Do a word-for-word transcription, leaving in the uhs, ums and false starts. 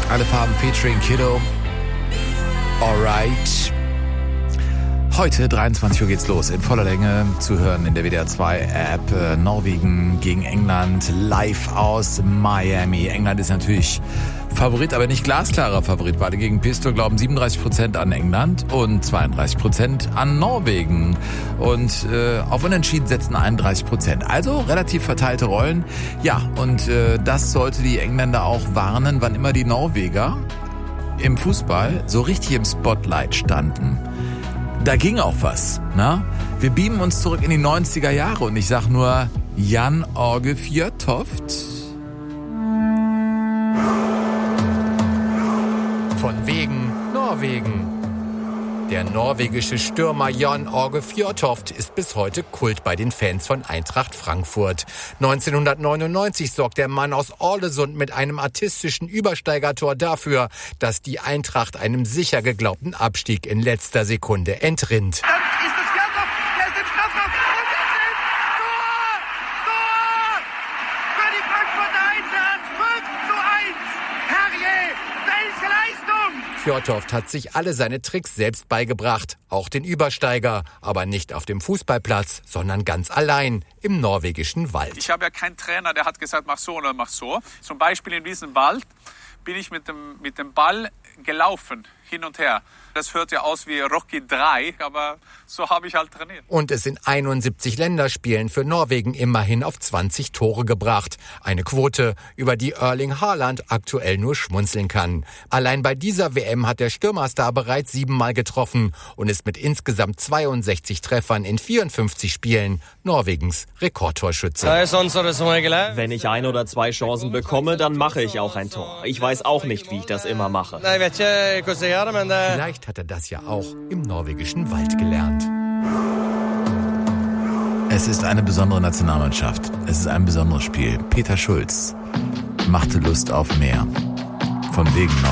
Alle Farben featuring Kiddo. Alright. Heute, dreiundzwanzig Uhr, geht's los. In voller Länge zu hören in der W D R zwei App. Äh, Norwegen gegen England, live aus Miami. England ist natürlich Favorit, aber nicht glasklarer Favorit. Beide gegen Pistol glauben siebenunddreißig Prozent an England und zweiunddreißig Prozent an Norwegen. Und äh, auf Unentschieden setzen einunddreißig Prozent. Also relativ verteilte Rollen. Ja, und äh, das sollte die Engländer auch warnen, wann immer die Norweger im Fußball so richtig im Spotlight standen. Da ging auch was, ne? Wir beamen uns zurück in die neunziger Jahre und ich sag nur Jan Åge Fjørtoft. Von wegen Norwegen. Der norwegische Stürmer Jan Åge Fjørtoft ist bis heute Kult bei den Fans von Eintracht Frankfurt. neunzehnhundertneunundneunzig sorgt der Mann aus Ålesund mit einem artistischen Übersteigertor dafür, dass die Eintracht einem sicher geglaubten Abstieg in letzter Sekunde entrinnt. Dann ist es Fjørtoft, der ist im Strafraum und der zählt. Tor! Tor! Für die Frankfurter Eintracht fünf zu eins. Herrje, welche Leistung! Fjørtoft hat sich alle seine Tricks selbst beigebracht, auch den Übersteiger, aber nicht auf dem Fußballplatz, sondern ganz allein im norwegischen Wald. Ich habe ja keinen Trainer, der hat gesagt, mach so oder mach so. Zum Beispiel in diesem Wald bin ich mit dem, mit dem Ball gelaufen, hin und her. Das hört ja aus wie Rocky drei, aber so habe ich halt trainiert. Und es sind einundsiebzig Länderspielen für Norwegen immerhin auf zwanzig Tore gebracht. Eine Quote, über die Erling Haaland aktuell nur schmunzeln kann. Allein bei dieser W M hat der Stürmerstar bereits siebenmal getroffen und ist mit insgesamt zweiundsechzig Treffern in vierundfünfzig Spielen Norwegens Rekordtorschütze. Wenn ich ein oder zwei Chancen bekomme, dann mache ich auch ein Tor. Ich weiß auch nicht, wie ich das immer mache. Vielleicht hat er das ja auch im norwegischen Wald gelernt. Es ist eine besondere Nationalmannschaft. Es ist ein besonderes Spiel. Peter Schulz machte Lust auf mehr. Von wegen